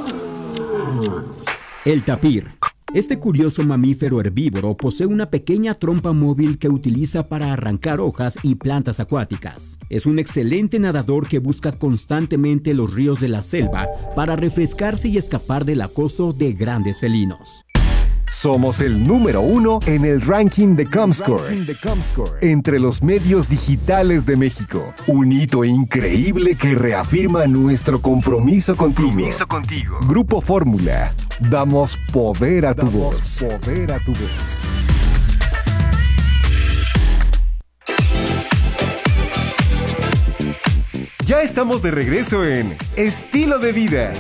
El tapir. Este curioso mamífero herbívoro posee una pequeña trompa móvil que utiliza para arrancar hojas y plantas acuáticas. Es un excelente nadador que busca constantemente los ríos de la selva para refrescarse y escapar del acoso de grandes felinos. Somos el número uno en el ranking de Comscore, entre los medios digitales de México. Un hito increíble que reafirma nuestro compromiso contigo. Compromiso contigo. Grupo Fórmula. Damos poder a tu voz. Poder a tu voz. Ya estamos de regreso en Estilo de Vida.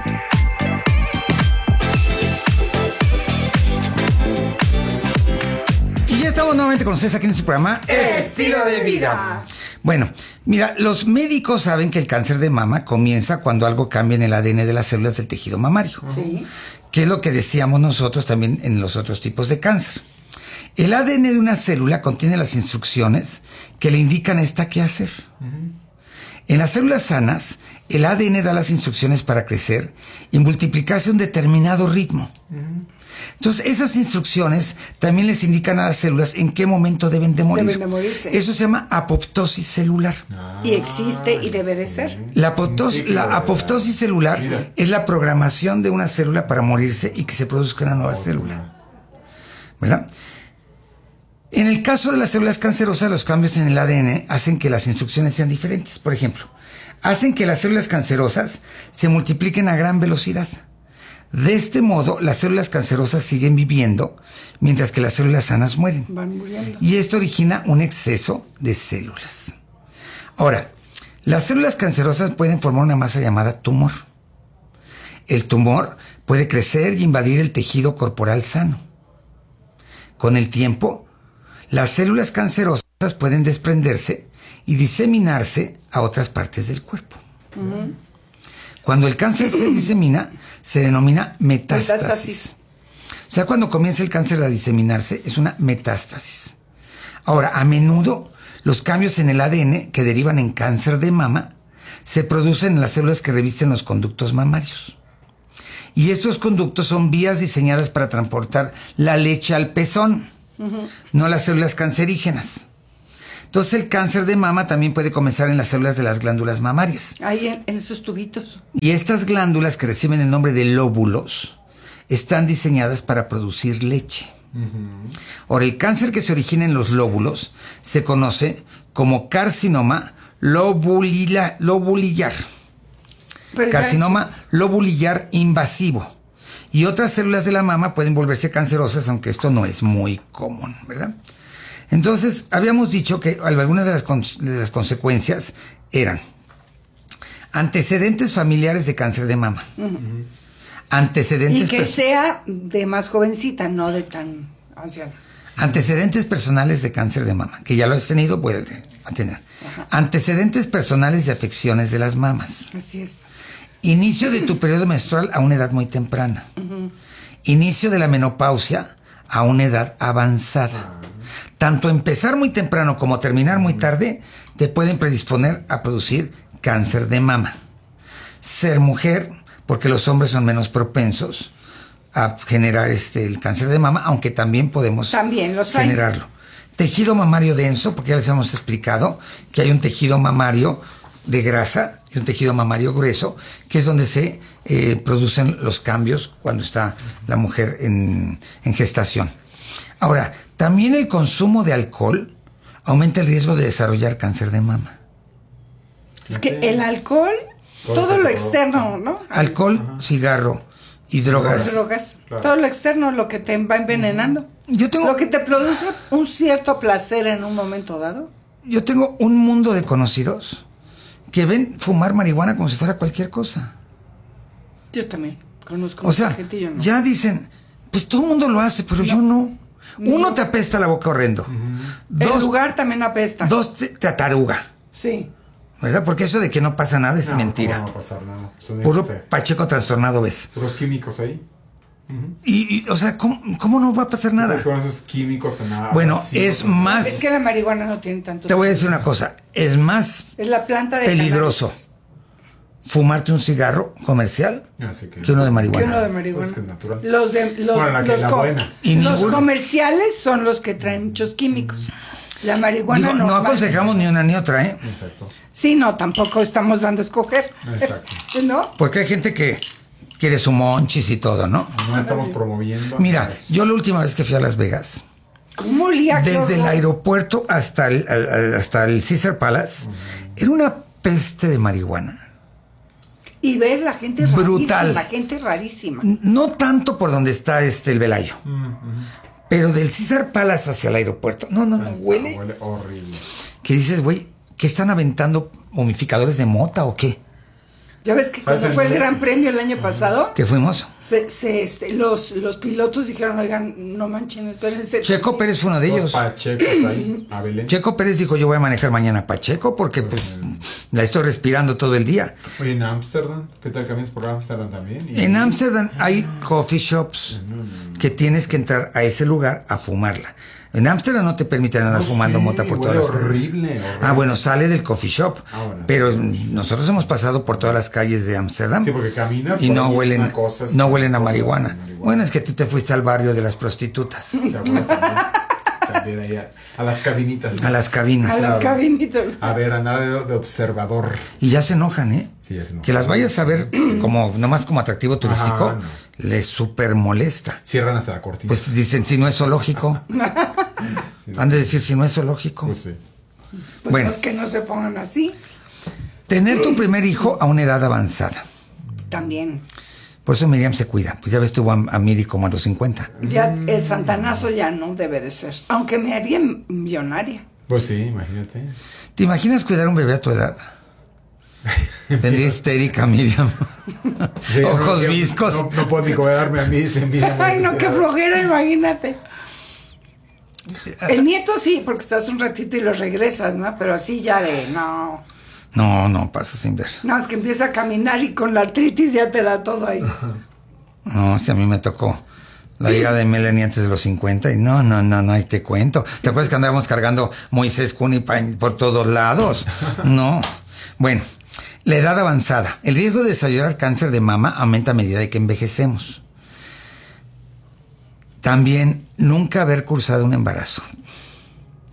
Estamos nuevamente con ustedes aquí en su programa Estilo de Vida. Bueno, mira, los médicos saben que el cáncer de mama comienza cuando algo cambia en el A D N de las células del tejido mamario. Sí. Que es lo que decíamos nosotros también en los otros tipos de cáncer. El A D N de una célula contiene las instrucciones que le indican a esta qué hacer. Uh-huh. En las células sanas, el A D N da las instrucciones para crecer y multiplicarse a un determinado ritmo. Uh-huh. Entonces, esas instrucciones también les indican a las células en qué momento deben de morir. Deben de morirse. Eso se llama apoptosis celular. Ah, y existe y debe de ser. La, apoptosis, la apoptosis celular Mira. es la programación de una célula para morirse y que se produzca una nueva célula. ¿Verdad? En el caso de las células cancerosas, los cambios en el A D N hacen que las instrucciones sean diferentes. Por ejemplo, hacen que las células cancerosas se multipliquen a gran velocidad. De este modo, las células cancerosas siguen viviendo, mientras que las células sanas mueren. Van muriendo. Y esto origina un exceso de células. Ahora, las células cancerosas pueden formar una masa llamada tumor. El tumor puede crecer y invadir el tejido corporal sano. Con el tiempo, las células cancerosas pueden desprenderse y diseminarse a otras partes del cuerpo. Uh-huh. Cuando el cáncer se disemina, se denomina metástasis. metástasis. O sea, cuando comienza el cáncer a diseminarse, es una metástasis. Ahora, a menudo, los cambios en el A D N que derivan en cáncer de mama se producen en las células que revisten los conductos mamarios. Y estos conductos son vías diseñadas para transportar la leche al pezón, uh-huh. no las células cancerígenas. Entonces el cáncer de mama también puede comenzar en las células de las glándulas mamarias. Ahí en, en esos tubitos. Y estas glándulas, que reciben el nombre de lóbulos, están diseñadas para producir leche. Uh-huh. Ahora, el cáncer que se origina en los lóbulos se conoce como carcinoma lobulila, lobulillar. Pero carcinoma ya... lobulillar invasivo. Y otras células de la mama pueden volverse cancerosas, aunque esto no es muy común, ¿verdad? Entonces, habíamos dicho que algunas de las, con, de las consecuencias eran antecedentes familiares de cáncer de mama. Uh-huh. Antecedentes... Y que sea de más jovencita, no de tan anciana. Antecedentes personales de cáncer de mama, que ya lo has tenido, vuelve a tener. Ajá. Antecedentes personales de afecciones de las mamas. Así es. Inicio de tu periodo menstrual a una edad muy temprana. Uh-huh. Inicio de la menopausia a una edad avanzada. Uh-huh. Tanto empezar muy temprano como terminar muy tarde te pueden predisponer a producir cáncer de mama. Ser mujer, porque los hombres son menos propensos a generar este el cáncer de mama, aunque también podemos también los generarlo. Hay. Tejido mamario denso, porque ya les hemos explicado que hay un tejido mamario de grasa y un tejido mamario grueso, que es donde se eh, producen los cambios cuando está la mujer en, en gestación. Ahora, también el consumo de alcohol aumenta el riesgo de desarrollar cáncer de mama. Es que el alcohol, todo lo externo, ¿no? Alcohol, ajá, cigarro y drogas. Drogas. Claro. Todo lo externo, lo que te va envenenando. Yo tengo... Lo que te produce un cierto placer en un momento dado. Yo tengo un mundo de conocidos que ven fumar marihuana como si fuera cualquier cosa. Yo también conozco o sea, gente, yo no. Ya dicen, pues todo el mundo lo hace, pero no. yo no. no. Uno, te apesta la boca horrendo. Uh-huh. Dos, el lugar también apesta. Dos, te, te ataruga. Sí. ¿Verdad? Porque eso de que no pasa nada es no, mentira. No va a pasar nada. Puro Pacheco trastornado ves. Puros químicos ahí. Uh-huh. Y, y, o sea, ¿cómo, ¿cómo no va a pasar nada? Con esos químicos nada. Bueno, es más... Es que la marihuana no tiene tanto... Te voy a decir una cosa. Es más es la planta de peligroso cannabis. Fumarte un cigarro comercial que, que uno de marihuana. Que uno de marihuana. Pues que es natural. Los, de, los, bueno, la que los, la co- buena. Y los ningún... comerciales son los que traen muchos químicos. La marihuana Digo, no aconsejamos ni una ni otra, ¿eh? Exacto. Sí, no, tampoco estamos dando a escoger. Exacto. ¿No? Porque hay gente que quiere su monchis y todo, ¿no? No estamos promoviendo. Mira, yo la última vez que fui a Las Vegas, ¿cómo olía? desde el aeropuerto hasta el, al, hasta el Caesar Palace, uh-huh, era una peste de marihuana. Y ves la gente brutal, rarísima, la gente rarísima. No tanto por donde está este el Velayo, uh-huh, pero del Caesar Palace hacia el aeropuerto. No, no, no, huele. Huele horrible. ¿Qué dices, güey? ¿Qué están aventando? ¿Humificadores de mota o qué? Ya ves que cuando fue el Gran Premio el año pasado, ¿qué fuimos? Se, se, este, los, los pilotos dijeron, oigan, no manchen, espérense. Checo Pérez fue uno de ellos. Los Pachecos ahí, a Belén. Checo Pérez dijo, yo voy a manejar mañana Pacheco porque pues, pues la estoy respirando todo el día. Oye, en Ámsterdam, ¿qué tal caminas por Ámsterdam también? Y en Ámsterdam hay coffee shops que tienes que entrar a ese lugar a fumarla. En Ámsterdam no te permiten andar oh, fumando sí, mota por todas las calles. Horrible, horrible. Ah, bueno, sale del coffee shop. Ah, bueno, pero sí. nosotros hemos pasado por todas las calles de Ámsterdam. Sí, porque caminas y no huelen, cosas, no huelen a marihuana. marihuana. Bueno, es que tú te fuiste al barrio de las prostitutas. ¿Te acuerdas también? También ahí a, a las cabinitas. A las cabinas. A las cabinitas. A ver, a nada de, de observador. Y ya se enojan, ¿eh? Sí, ya se enojan. Que las vayas a ver como nomás como atractivo turístico, ajá, no, les súper molesta. Cierran hasta la cortina. Pues dicen, si no es zoológico. Sí, han de decir, si no es zoológico. Pues sí. Pues bueno, pues que no se pongan así. Tener tu primer hijo a una edad avanzada. También. Por eso Miriam se cuida. Pues ya ves, tuvo a, a Miri como a los cincuenta. Ya el santanazo ya no debe de ser. Aunque me haría millonaria. Pues sí, imagínate. ¿Te imaginas cuidar a un bebé a tu edad? Tendría histérica, Miriam. Sí, ojos no, viscos. No, no puedo ni cuidarme a mí. Se Ay, no, qué flojera, imagínate. El nieto sí, porque estás un ratito y lo regresas, ¿no? Pero así ya de, no. No, no, pasa sin ver. No, es que empieza a caminar y con la artritis ya te da todo ahí. No, si a mí me tocó la llegada de Melanie antes de los cincuenta y no, no, no, no, ahí te cuento. ¿Te acuerdas que andábamos cargando Moisés Cuni por todos lados? No. Bueno, la edad avanzada. El riesgo de desarrollar cáncer de mama aumenta a medida de que envejecemos. También nunca haber cursado un embarazo.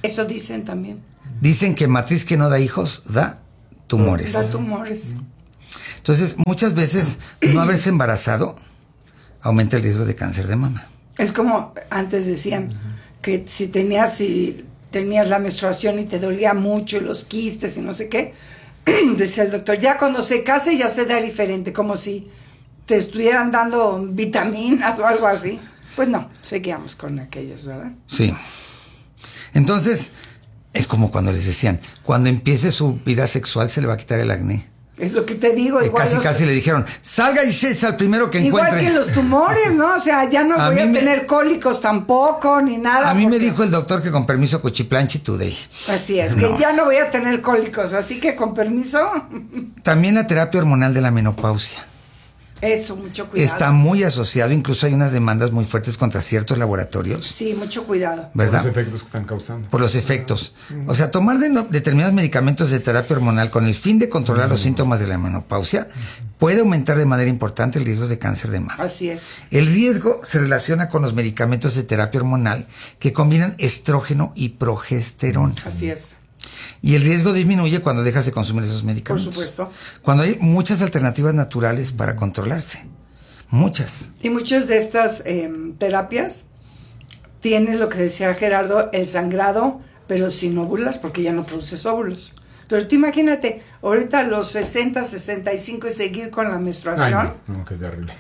Eso dicen también. Dicen que matriz que no da hijos da tumores. Da tumores. Entonces, muchas veces no haberse embarazado aumenta el riesgo de cáncer de mama. Es como antes decían, uh-huh. que si tenías, si tenías la menstruación y te dolía mucho, y los quistes y no sé qué, decía el doctor, ya cuando se case ya se da diferente, como si te estuvieran dando vitaminas o algo así. Pues no, seguíamos con aquellos, ¿verdad? Sí. Entonces, es como cuando les decían, cuando empiece su vida sexual se le va a quitar el acné. Es lo que te digo. Eh, igual casi, los, casi le dijeron, salga y es al primero que igual encuentre. Igual que los tumores, ¿no? O sea, ya no a voy a me, tener cólicos tampoco, ni nada. A mí porque... me dijo el doctor que con permiso cuchiplanchi today. Así es, no. que ya no voy a tener cólicos, así que con permiso. También la terapia hormonal de la menopausia. Eso, mucho cuidado. Está muy asociado, incluso hay unas demandas muy fuertes contra ciertos laboratorios. Sí, mucho cuidado. ¿Verdad? Por los efectos que están causando. Por los efectos. Uh-huh. O sea, tomar de no, determinados medicamentos de terapia hormonal con el fin de controlar uh-huh. los síntomas de la menopausia uh-huh. puede aumentar de manera importante el riesgo de cáncer de mama. Así es. El riesgo se relaciona con los medicamentos de terapia hormonal que combinan estrógeno y progesterona. Así es. Y el riesgo disminuye cuando dejas de consumir esos medicamentos. Por supuesto. Cuando hay muchas alternativas naturales para controlarse. Muchas. Y muchas de estas eh, terapias tienes lo que decía Gerardo, el sangrado, pero sin ovular, porque ya no produces óvulos. Pero tú imagínate, ahorita a los sesenta, sesenta y cinco y seguir con la menstruación. Ay, no, no, qué terrible.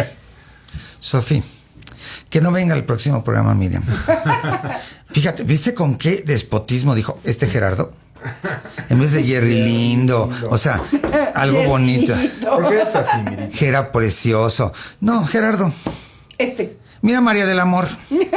Sofía, que no venga al próximo programa, Miriam. Fíjate, ¿viste con qué despotismo dijo este Gerardo? En vez de Jerry lindo, lindo. O sea, algo bonito. ¿Por qué es así, Miriam? Gera precioso. No, Gerardo. Este. Mira María del Amor.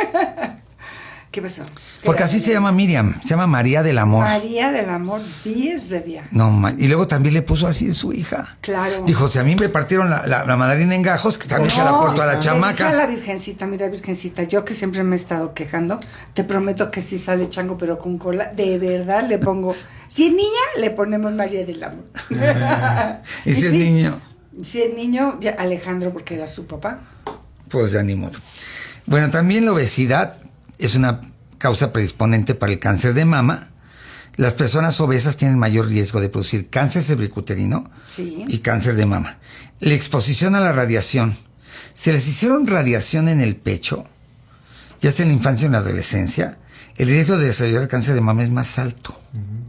¿Qué pasó? Porque así se llama Miriam, se llama María del Amor. María del Amor, diez bebía. No, y luego también le puso así de su hija. Claro. Dijo, si a mí me partieron la, la, la mandarina en gajos, que también no, se la porto a la chamaca. Mira la virgencita, mira virgencita, yo que siempre me he estado quejando, te prometo que sí sale chango, pero con cola, de verdad le pongo, si es niña, le ponemos María del Amor. ¿Y si es sí, niño? Si es niño, ya Alejandro, porque era su papá. Pues ya ni modo. Bueno, también la obesidad es una causa predisponente para el cáncer de mama. Las personas obesas tienen mayor riesgo de producir cáncer cervicuterino sí. y cáncer de mama. La exposición a la radiación. Si les hicieron radiación en el pecho, ya sea en la infancia o en la adolescencia, el riesgo de desarrollar cáncer de mama es más alto. Uh-huh.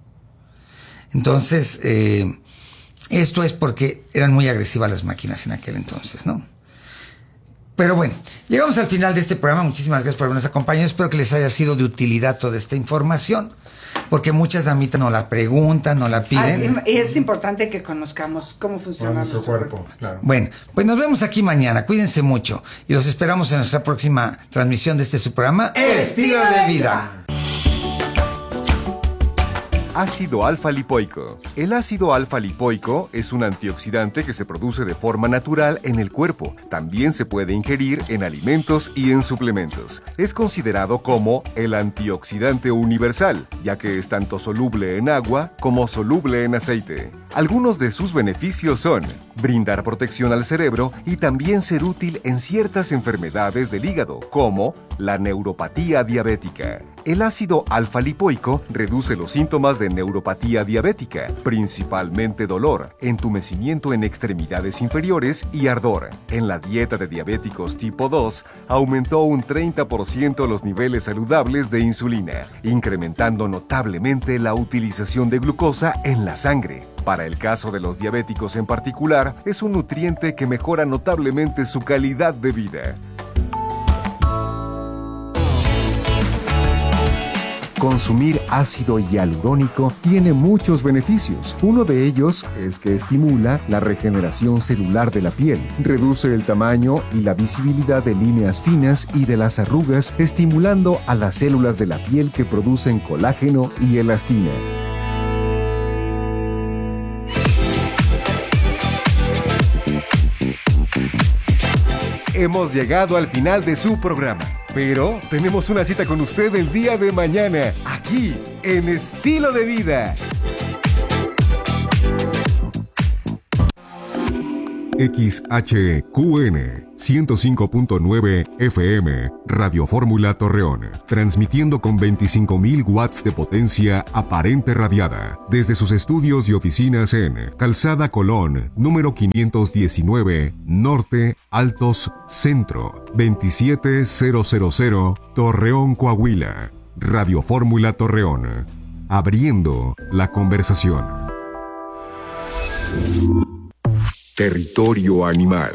Entonces, eh, esto es porque eran muy agresivas las máquinas en aquel entonces, ¿no? Pero bueno, llegamos al final de este programa. Muchísimas gracias por habernos acompañado. Espero que les haya sido de utilidad toda esta información, porque muchas damitas nos la preguntan, nos la piden. Ah, y es importante que conozcamos cómo funciona nuestro, nuestro cuerpo. cuerpo. Claro. Bueno, pues nos vemos aquí mañana. Cuídense mucho y los esperamos en nuestra próxima transmisión de este su programa, Estilo de Vida. Ácido alfa-lipoico. El ácido alfa-lipoico es un antioxidante que se produce de forma natural en el cuerpo. También se puede ingerir en alimentos y en suplementos. Es considerado como el antioxidante universal, ya que es tanto soluble en agua como soluble en aceite. Algunos de sus beneficios son brindar protección al cerebro y también ser útil en ciertas enfermedades del hígado, como la neuropatía diabética. El ácido alfa-lipoico reduce los síntomas de neuropatía diabética, principalmente dolor, entumecimiento en extremidades inferiores y ardor. En la dieta de diabéticos tipo dos, aumentó un treinta por ciento los niveles saludables de insulina, incrementando notablemente la utilización de glucosa en la sangre. Para el caso de los diabéticos en particular, es un nutriente que mejora notablemente su calidad de vida. Consumir ácido hialurónico tiene muchos beneficios. Uno de ellos es que estimula la regeneración celular de la piel, reduce el tamaño y la visibilidad de líneas finas y de las arrugas, estimulando a las células de la piel que producen colágeno y elastina. Hemos llegado al final de su programa, pero tenemos una cita con usted el día de mañana, aquí, en Estilo de Vida. X H Q N ciento cinco punto nueve F M, Radio Fórmula Torreón, transmitiendo con veinticinco mil watts de potencia aparente radiada, desde sus estudios y oficinas en Calzada Colón, número quinientos diecinueve, Norte, Altos, Centro, veintisiete mil, Torreón, Coahuila. Radio Fórmula Torreón, abriendo la conversación. Territorio animal.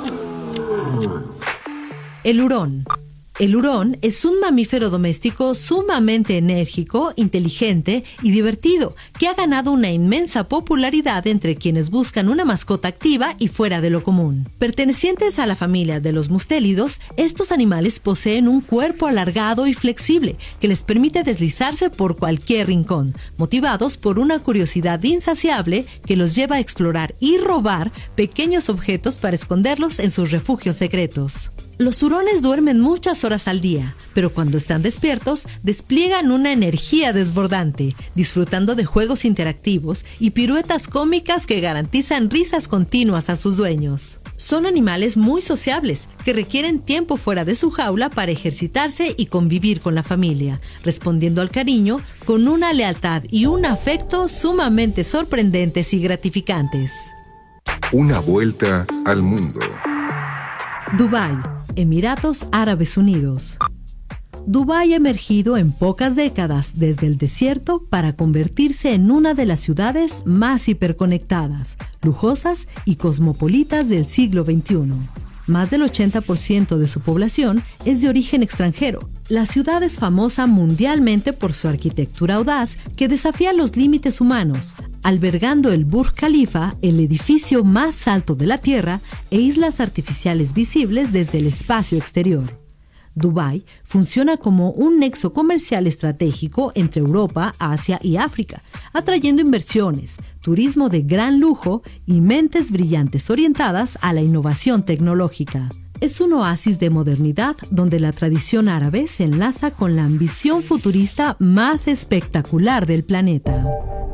El hurón. El hurón es un mamífero doméstico sumamente enérgico, inteligente y divertido, que ha ganado una inmensa popularidad entre quienes buscan una mascota activa y fuera de lo común. Pertenecientes a la familia de los mustélidos, estos animales poseen un cuerpo alargado y flexible que les permite deslizarse por cualquier rincón, motivados por una curiosidad insaciable que los lleva a explorar y robar pequeños objetos para esconderlos en sus refugios secretos. Los hurones duermen muchas horas al día, pero cuando están despiertos despliegan una energía desbordante, disfrutando de juegos interactivos y piruetas cómicas que garantizan risas continuas a sus dueños. Son animales muy sociables, que requieren tiempo fuera de su jaula para ejercitarse y convivir con la familia, respondiendo al cariño con una lealtad y un afecto sumamente sorprendentes y gratificantes. Una vuelta al mundo. Dubái, Emiratos Árabes Unidos. Dubái ha emergido en pocas décadas desde el desierto para convertirse en una de las ciudades más hiperconectadas, lujosas y cosmopolitas del siglo veintiuno. Más del ochenta por ciento de su población es de origen extranjero. La ciudad es famosa mundialmente por su arquitectura audaz que desafía los límites humanos, albergando el Burj Khalifa, el edificio más alto de la Tierra, e islas artificiales visibles desde el espacio exterior. Dubái funciona como un nexo comercial estratégico entre Europa, Asia y África, atrayendo inversiones, turismo de gran lujo y mentes brillantes orientadas a la innovación tecnológica. Es un oasis de modernidad donde la tradición árabe se enlaza con la ambición futurista más espectacular del planeta.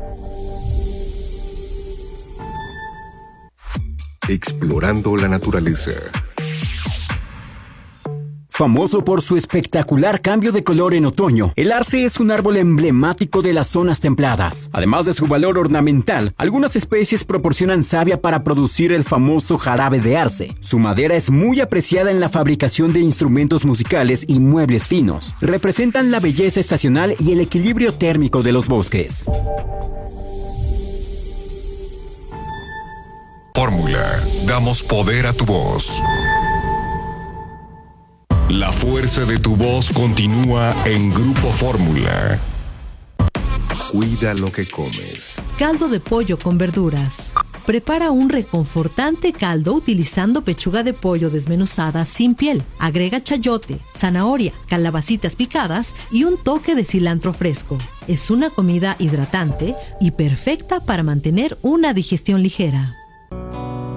Explorando la naturaleza. Famoso por su espectacular cambio de color en otoño, el arce es un árbol emblemático de las zonas templadas. Además de su valor ornamental, algunas especies proporcionan savia para producir el famoso jarabe de arce. Su madera es muy apreciada en la fabricación de instrumentos musicales y muebles finos. Representan la belleza estacional y el equilibrio térmico de los bosques. Fórmula. Damos poder a tu voz. La fuerza de tu voz continúa en Grupo Fórmula. Cuida lo que comes. Caldo de pollo con verduras. Prepara un reconfortante caldo utilizando pechuga de pollo desmenuzada sin piel. Agrega chayote, zanahoria, calabacitas picadas y un toque de cilantro fresco. Es una comida hidratante y perfecta para mantener una digestión ligera.